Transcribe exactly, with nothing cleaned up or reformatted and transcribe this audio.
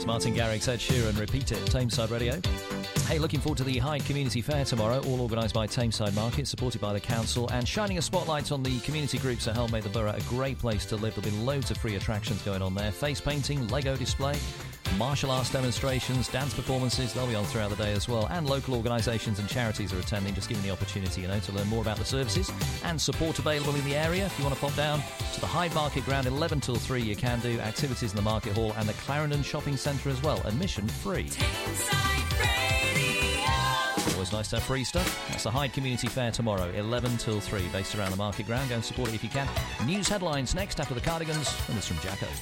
It's Martin Garrix, Ed Sheeran, Repeat It, Tameside Radio. Hey, looking forward to the Hyde Community Fair tomorrow, all organised by Tameside Market, supported by the council, and shining a spotlight on the community groups that help make the borough a great place to live. There'll be loads of free attractions going on there. Face painting, Lego display, martial arts demonstrations, dance performances, they'll be on throughout the day as well. And local organisations and charities are attending, just giving the opportunity, you know, to learn more about the services and support available in the area. If you want to pop down to the Hyde Market Ground, eleven till three, you can do. Activities in the Market Hall and the Clarendon Shopping Centre as well. Admission free. Always nice to have free stuff. That's the Hyde Community Fair tomorrow, eleven till three, based around the Market Ground. Go and support it if you can. News headlines next after the Cardigans, and this from Jacko.